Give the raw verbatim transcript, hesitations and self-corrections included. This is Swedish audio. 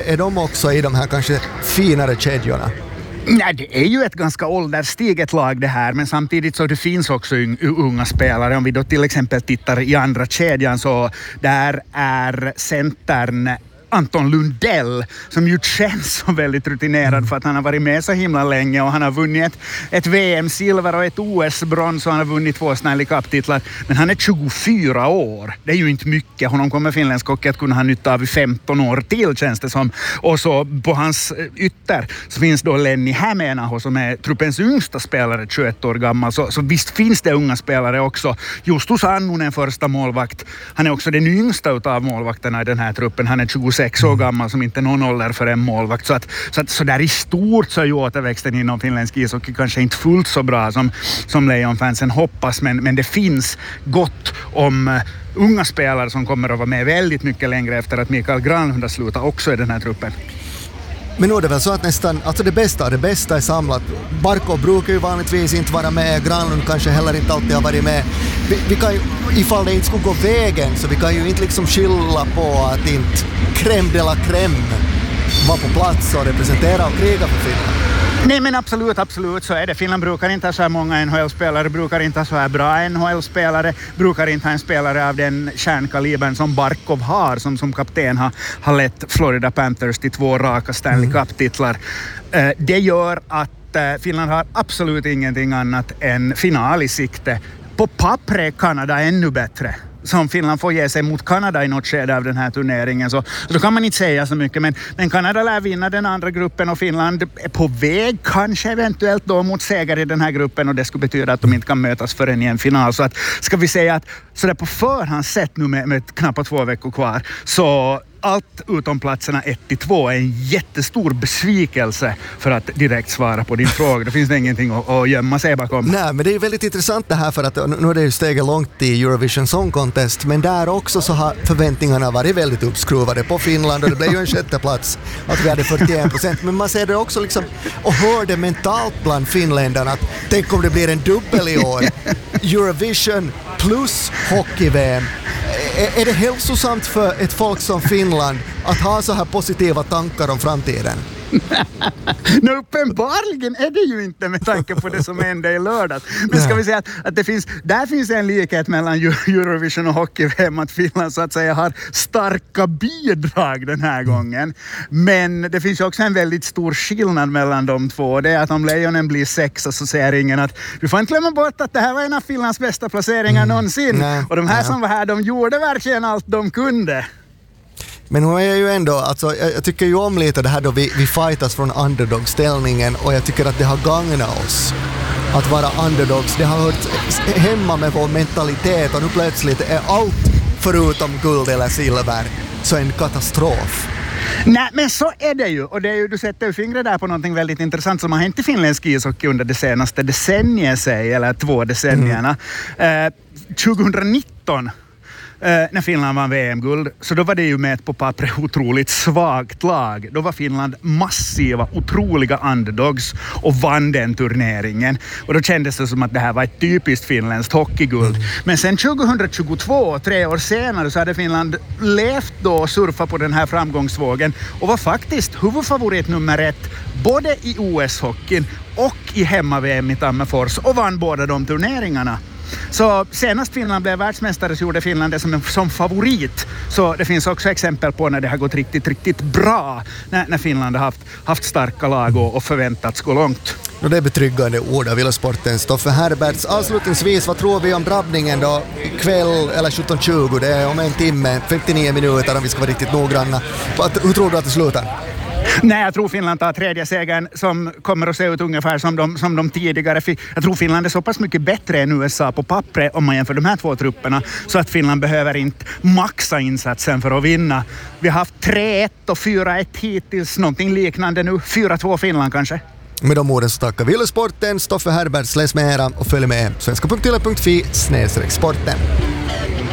är de också i de här kanske finare kedjorna? Nej, det är ju ett ganska ålderstiget lag det här, men samtidigt så det finns också unga spelare. Om vi då till exempel tittar i andra kedjan så där är centern Anton Lundell, som ju känns som väldigt rutinerad för att han har varit med så himla länge och han har vunnit ett, ett V M-silver och ett O S-brons och han har vunnit två Stanley Cup-titlar. Men han är tjugofyra år. Det är ju inte mycket. Honom kommer finländsk hockey att kunna ha nytta av i femton år till, känns det som. Och så på hans ytter så finns då Lenny Hämeenaho som är truppens yngsta spelare, tjugoett år gammal. Så, så visst finns det unga spelare också. Justus Annunen, första målvakt. Han är också den yngsta utav målvakterna i den här truppen. Han är tjugosex år gammal, som inte någon ålder för en målvakt. Så att, så att så där i stort så är ju återväxten inom finländsk ishockey kanske inte fullt så bra som, som Lejonfansen hoppas. Men, men det finns gott om uh, unga spelare som kommer att vara med väldigt mycket längre efter att Mikael Granlund har slutat också i den här truppen. Men nu är det väl så att nästan, alltså det bästa av det bästa är samlat. Barkov brukar ju vanligtvis inte vara med, Granlund kanske heller inte alltid har varit med. Vi, vi kan ju, ifall det inte skulle gå vägen, så vi kan ju inte liksom skylla på att inte crème de la crème var på plats och representera och kriga för Finland. Nej, men absolut, absolut så är det. Finland brukar inte ha så här många N H L-spelare, brukar inte ha så här bra N H L-spelare, brukar inte ha en spelare av den kärnkalibern som Barkov har, som som kapten har, har lett Florida Panthers till två raka Stanley Cup-titlar. Uh, det gör att uh, Finland har absolut ingenting annat än final i sikte. På pappret Kanada ännu bättre. Som Finland får ge sig mot Kanada i något skede av den här turneringen. Så, så då kan man inte säga så mycket. Men, men Kanada lär vinna den andra gruppen och Finland är på väg kanske eventuellt då mot seger i den här gruppen. Och det skulle betyda att de inte kan mötas förrän i en final. Så att, ska vi säga att så där på förhand sett nu med, med knappt två veckor kvar, så allt utom platserna ett till två är en jättestor besvikelse, för att direkt svara på din fråga. Det finns det ingenting att, att gömma sig bakom. Nej, men det är väldigt intressant det här, för att nu är det ju steget långt i Eurovision Song Contest, men där också så har förväntningarna varit väldigt uppskruvade på Finland och det blev ju en sjätte plats att vi hade fyrtioen procent. Men man ser det också liksom och hör det mentalt bland finländarna att tänk om det blir en dubbel i år. Eurovision plus hockey-V M. Är det hälsosamt för ett folk som Finland att ha så här positiva tankar om framtiden? No, uppenbarligen är det ju inte, med tanke på det som hände i lördag. Men ska vi säga att, att det finns, där finns en likhet mellan Eurovision och hockey-V M, att Finland så att säga har starka bidrag den här gången. Men det finns ju också en väldigt stor skillnad mellan de två. Det är att om Lejonen blir sexa så säger ingen att vi får inte glömma bort att det här var en av Finlands bästa placeringar mm. någonsin. Nej. Och de här ja. som var här, de gjorde verkligen allt de kunde. Men hon är ju ändå, alltså, jag, jag tycker ju om lite det här då vi, vi fightas från underdog-ställningen, och jag tycker att det har gagnat oss att vara underdogs. Det har hört hemma med vår mentalitet, och nu plötsligt är allt förutom guld eller silver så en katastrof. Nej, men så är det ju. Och det är ju, du sätter ju fingret där på någonting väldigt intressant som har hänt i finländsk ishockey under det senaste decenniet, säg, eller två decennierna. Mm. Eh, tjugonitton Uh, när Finland vann V M-guld, så då var det ju med ett på pappret otroligt svagt lag. Då var Finland massiva, otroliga underdogs och vann den turneringen. Och då kändes det som att det här var ett typiskt finländskt hockeyguld. Mm. Men sen tjugohundratjugotvå, tre år senare, så hade Finland levt då och surfat på den här framgångsvågen och var faktiskt huvudfavorit nummer ett både i O S-hockeyn och i hemma-V M i Tammerfors, och vann båda de turneringarna. Så senast Finland blev världsmästare så gjorde Finland det som, en, som favorit. Så det finns också exempel på när det har gått riktigt, riktigt bra. När, när Finland har haft, haft starka lag och, och förväntats gå långt. Och det är betryggande ord av Villasportens Stoffe Herberts. Avslutningsvis, vad tror vi om drabbningen då? Kväll eller sjutton tjugo, det är om en timme, femtionio minuter om vi ska vara riktigt noggranna. Hur tror du att det slutar? Nej, jag tror Finland tar tredje segern som kommer att se ut ungefär som de, som de tidigare fick. Jag tror Finland är så pass mycket bättre än U S A på pappret om man jämför de här två trupperna, så att Finland behöver inte maxa insatsen för att vinna. Vi har haft tre ett och fyra ett hittills, någonting liknande nu. fyra två Finland kanske. Med de orden så tackar Villasporten, Stoffe Herberts, läs mera och följ med svenska punkt yle punkt fi snedstreck sporten.